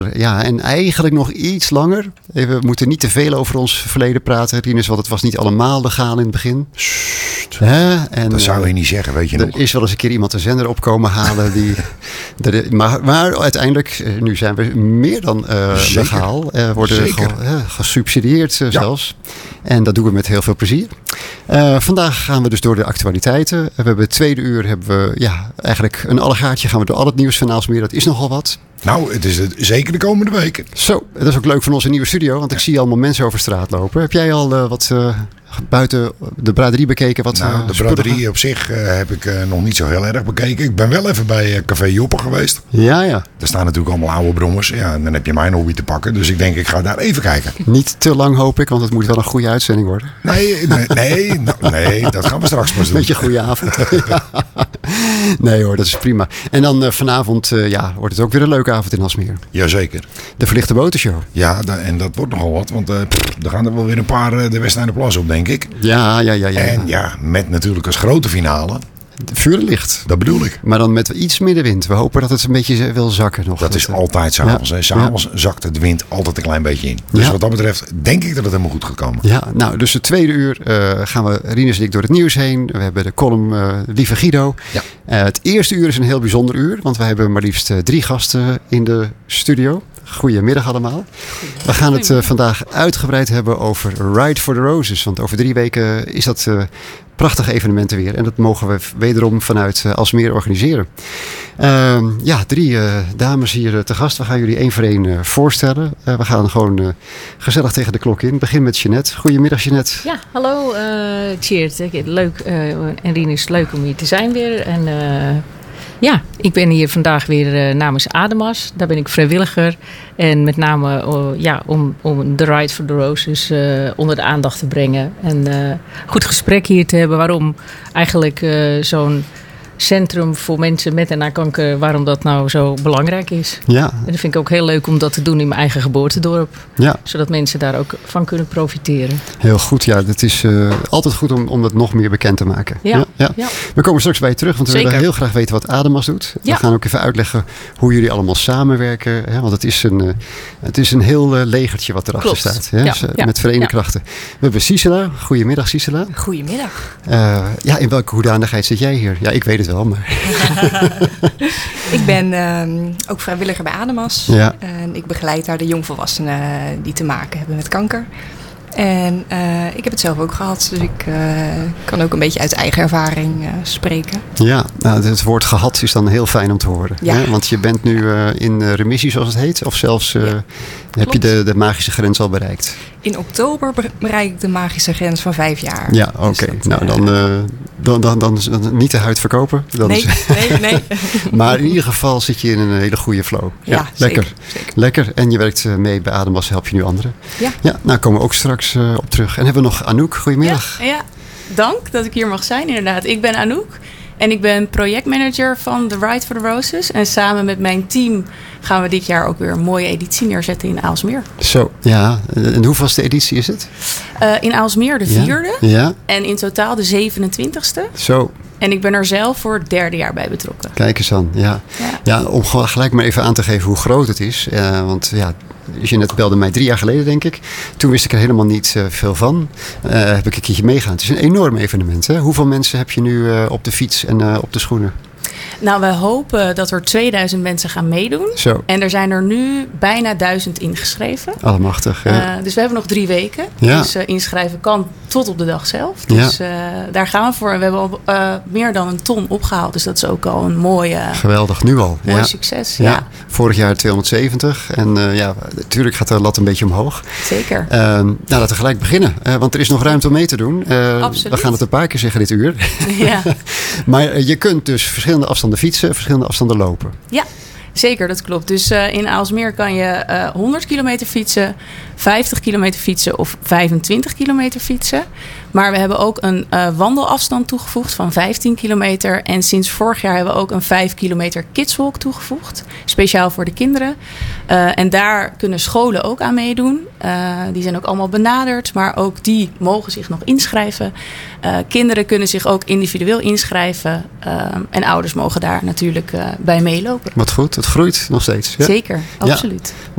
Ja, en eigenlijk nog iets langer. We moeten niet te veel over ons verleden praten, Rinus, want het was niet allemaal legaal in het begin. En, dat zou je niet zeggen, weet je nog. Er is wel eens een keer iemand de zender opkomen halen. Maar uiteindelijk, nu zijn we meer dan legaal. Worden gesubsidieerd zelfs. En dat doen we met heel veel plezier. Vandaag gaan we dus door de actualiteiten. We hebben het tweede uur, eigenlijk een allegaartje. Gaan we door al het nieuws van Aalsmeer. Dat is nogal wat. Nou, het is het zeker de komende weken. Zo, dat is ook leuk van onze nieuwe studio. Want ik zie allemaal mensen over straat lopen. Heb jij al wat buiten de braderie bekeken? De braderie op zich heb ik nog niet zo heel erg bekeken. Ik ben wel even bij Café Joppen geweest. Ja. Daar staan natuurlijk allemaal oude brommers. Ja, en dan heb je mijn hobby te pakken. Dus ik denk, ik ga daar even kijken. Niet te lang hoop ik, want het moet wel een goede uitzending worden. Nee, dat gaan we straks pas doen. Beetje goede avond. Nee hoor, dat is prima. En dan vanavond wordt het ook weer een leuke avond in Aalsmeer. Jazeker. De Verlichte Botenshow. Ja, en dat wordt nogal wat. Want er gaan er wel weer een paar de Westeinderplas op, denk ik. Ja. En met natuurlijk als grote finale vuurlicht. Dat bedoel ik. Maar dan met iets minder wind. We hopen dat het een beetje wil zakken nog. Dat is altijd s'avonds. Ja. S'avonds zakt de wind altijd een klein beetje in. Dus wat dat betreft denk ik dat het helemaal goed gaat komen. Ja, nou dus het tweede uur gaan we Rinus en ik door het nieuws heen. We hebben de column Lieve Guido. Ja. Het eerste uur is een heel bijzonder uur. Want we hebben maar liefst 3 gasten in de studio. Goedemiddag allemaal. We gaan het vandaag uitgebreid hebben over Ride for the Roses. Want over 3 weken is dat prachtige evenementen weer. En dat mogen we wederom vanuit Aalsmeer organiseren. 3 dames hier te gast. We gaan jullie 1 voor 1 voorstellen. We gaan gewoon gezellig tegen de klok in. Begin met Jeanette. Goedemiddag Jeanette. Ja, hallo Tjeerd. Leuk en Rinus, leuk om hier te zijn weer. En ik ben hier vandaag weer namens Ademas. Daar ben ik vrijwilliger. En met name om de Ride for the Roses onder de aandacht te brengen. En goed gesprek hier te hebben. Waarom eigenlijk zo'n centrum voor mensen met en na kanker, waarom dat nou zo belangrijk is. Ja. En dat vind ik ook heel leuk om dat te doen in mijn eigen geboortedorp. Ja. Zodat mensen daar ook van kunnen profiteren. Heel goed, ja. Het is altijd goed om dat nog meer bekend te maken. Ja. We komen straks bij je terug, want we willen heel graag weten wat Ademas doet. Ja. We gaan ook even uitleggen hoe jullie allemaal samenwerken. Hè? Want het is een heel legertje wat erachter staat. Hè? Ja. Met verenigde krachten. We hebben Sisela. Goedemiddag Sisela. Goedemiddag. In welke hoedanigheid zit jij hier? Ja, ik weet het wel, maar... Ik ben ook vrijwilliger bij Ademas. Ja. En ik begeleid daar de jongvolwassenen die te maken hebben met kanker. En ik heb het zelf ook gehad, dus ik kan ook een beetje uit eigen ervaring spreken. Ja, nou, het woord gehad is dan heel fijn om te horen. Ja. Hè? Want je bent nu in remissie, zoals het heet, of zelfs heb je de magische grens al bereikt? In oktober bereik ik de magische grens van 5 jaar. Ja, oké. Dus dan niet de huid verkopen. Nee. Maar in ieder geval zit je in een hele goede flow. Ja, lekker. Zeker. Lekker. En je werkt mee bij Ademas, help je nu anderen. Ja, nou komen we ook straks op terug. En hebben we nog Anouk. Goedemiddag. Ja, dank dat ik hier mag zijn inderdaad. Ik ben Anouk. En ik ben projectmanager van The Ride for the Roses. En samen met mijn team gaan we dit jaar ook weer een mooie editie neerzetten in Aalsmeer. Zo, ja. En hoeveelste editie is het? In Aalsmeer de 4e. Ja. En in totaal de 27e. Zo. En ik ben er zelf voor het 3e jaar bij betrokken. Kijk eens aan, ja. Om gelijk maar even aan te geven hoe groot het is. Want Jeanette belde mij 3 jaar geleden, denk ik. Toen wist ik er helemaal niet veel van. Heb ik een keertje meegaan. Het is een enorm evenement. Hè? Hoeveel mensen heb je nu op de fiets en op de schoenen? Nou, wij hopen dat er 2000 mensen gaan meedoen. Zo. En er zijn er nu bijna 1000 ingeschreven. Allemachtig, ja. Dus we hebben nog 3 weken. Ja. Dus inschrijven kan tot op de dag zelf. Dus daar gaan we voor. En we hebben al meer dan 1 ton opgehaald. Dus dat is ook al een mooie... Geweldig, nu al. Mooi succes, Vorig jaar 270. En natuurlijk gaat de lat een beetje omhoog. Zeker. Laten we gelijk beginnen. Want er is nog ruimte om mee te doen. Absoluut. We gaan het een paar keer zeggen dit uur. Ja. Maar je kunt dus verschillende afstanden fietsen, verschillende afstanden lopen. Ja, zeker, dat klopt. Dus in Aalsmeer kan je 100 kilometer fietsen, 50 kilometer fietsen of 25 kilometer fietsen. Maar we hebben ook een wandelafstand toegevoegd van 15 kilometer. En sinds vorig jaar hebben we ook een 5 kilometer kidswalk toegevoegd. Speciaal voor de kinderen. En daar kunnen scholen ook aan meedoen. Die zijn ook allemaal benaderd. Maar ook die mogen zich nog inschrijven. Kinderen kunnen zich ook individueel inschrijven. En ouders mogen daar natuurlijk bij meelopen. Wat goed, het groeit nog steeds. Ja? Zeker, absoluut.